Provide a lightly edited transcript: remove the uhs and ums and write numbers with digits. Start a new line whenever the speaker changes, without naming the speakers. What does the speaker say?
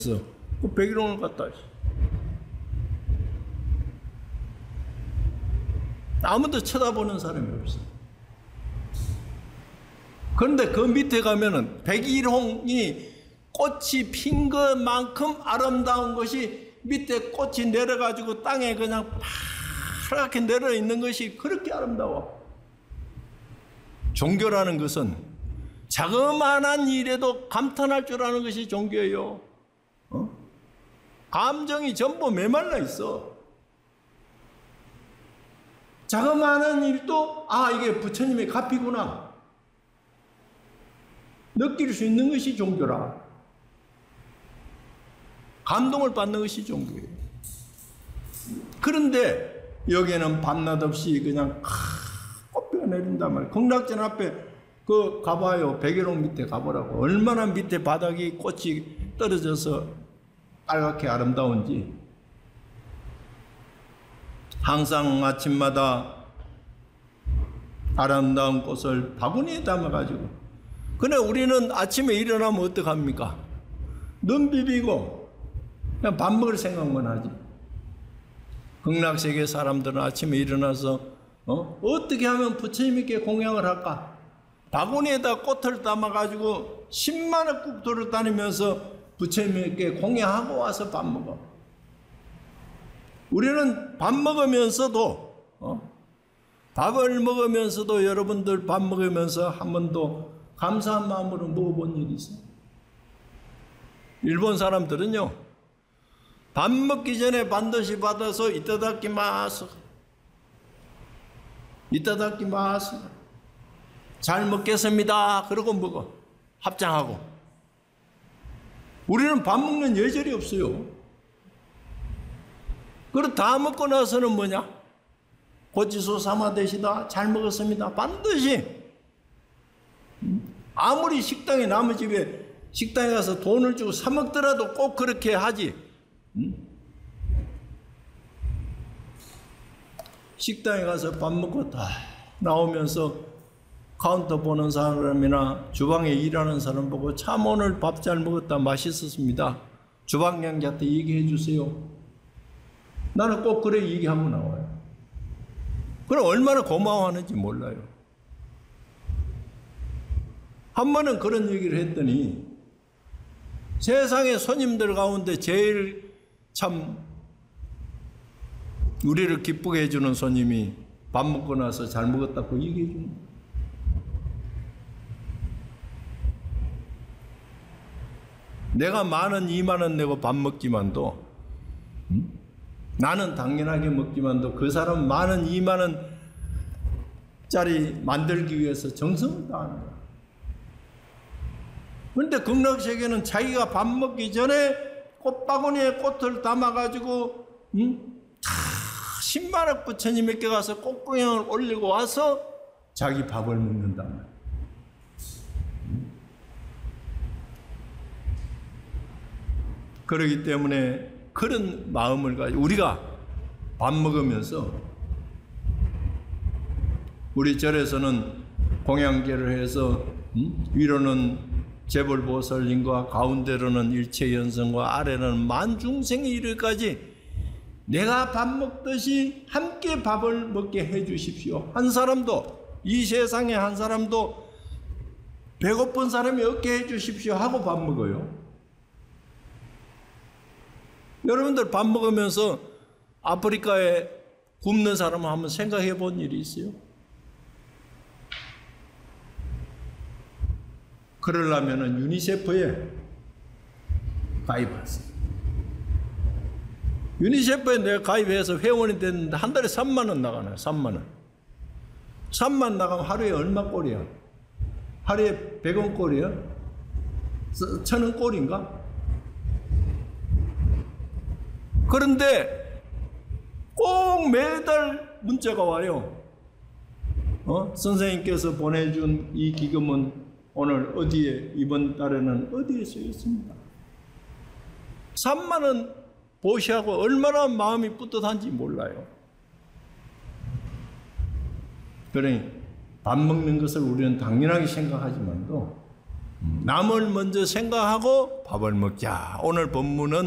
그 백일홍을 갖다 줘. 아무도 쳐다보는 사람이 없어. 그런데 그 밑에 가면은 백일홍이 꽃이 핀 것만큼 아름다운 것이 밑에 꽃이 내려가지고 땅에 그냥 파랗게 내려 있는 것이 그렇게 아름다워. 종교라는 것은 자그마한 일에도 감탄할 줄 아는 것이 종교예요. 감정이 전부 메말라 있어. 자그마한 일도 이게 부처님의 값이구나 느낄 수 있는 것이 종교라. 감동을 받는 것이 종교예요. 그런데 여기에는 밤낮 없이 그냥 꽃비가 내린단 말이에요. 극락전 앞에 그 가봐요. 백일홍 밑에 가보라고. 얼마나 밑에 바닥이 꽃이 떨어져서 빨갛게 아름다운지. 항상 아침마다 아름다운 꽃을 바구니에 담아가지고. 근데 우리는 아침에 일어나면 어떡합니까? 눈 비비고 그냥 밥 먹을 생각만 하지. 극락세계 사람들은 아침에 일어나서 어떻게 하면 부처님께 공양을 할까? 바구니에다 꽃을 담아가지고 10만원 국 돌아다니면서 부처님께 공양하고 와서 밥 먹어. 우리는 밥 먹으면서도 밥을 먹으면서도 여러분들 밥 먹으면서 한 번도 감사한 마음으로 먹어본 일이 있어요. 일본 사람들은요, 밥 먹기 전에 반드시 받아서 이타다키마스, 이타다키마스, 잘 먹겠습니다 그러고 먹어. 합장하고. 우리는 밥 먹는 예절이 없어요. 그리고 다 먹고 나서는 뭐냐? 고치소 사마되시다, 잘 먹었습니다. 반드시. 아무리 식당에 남의 집에 식당에 가서 돈을 주고 사 먹더라도 꼭 그렇게 하지. 식당에 가서 밥 먹고 다 나오면서 카운터 보는 사람이나 주방에 일하는 사람 보고 참 오늘 밥 잘 먹었다, 맛있었습니다, 주방장한테 얘기해 주세요. 나는 꼭 그래 얘기하고 나와요. 그럼 얼마나 고마워하는지 몰라요. 한 번은 그런 얘기를 했더니 세상에 손님들 가운데 제일 참 우리를 기쁘게 해주는 손님이 밥 먹고 나서 잘 먹었다고 얘기해 주는 거예요. 내가 10,000원, 20,000원 내고 밥 먹지만도 나는 당연하게 먹지만도 그 사람은 10,000원, 20,000원짜리 만들기 위해서 정성을 다하는 거야. 그런데 극락세계는 자기가 밥 먹기 전에 꽃바구니에 꽃을 담아가지고 10만원 부처님에게 가서 꽃공양을 올리고 와서 자기 밥을 먹는단 말이야. 그렇기 때문에 그런 마음을 가지고 우리가 밥 먹으면서 우리 절에서는 공양제를 해서 위로는 재벌보살님과 가운데로는 일체연성과 아래는 만중생의 이르기까지 내가 밥 먹듯이 함께 밥을 먹게 해 주십시오. 한 사람도, 이 세상에 한 사람도 배고픈 사람이 없게 해 주십시오 하고 밥 먹어요. 여러분들 밥 먹으면서 아프리카에 굶는 사람을 한번 생각해 본 일이 있어요? 그러려면 유니세프에 가입하세요. 유니세프에 내가 가입해서 회원이 됐는데 한 달에 3만원 나가나요? 3만원. 3만 나가면 하루에 얼마 꼴이야? 하루에 100원 꼴이야? 1,000원 꼴인가? 그런데 꼭 매달 문자가 와요. 선생님께서 보내준 이 기금은 오늘 어디에, 이번 달에는 어디에 쓰였습니다. 3만원 보시하고 얼마나 마음이 뿌듯한지 몰라요. 그러니 밥 먹는 것을 우리는 당연하게 생각하지만도 남을 먼저 생각하고 밥을 먹자. 오늘 본문은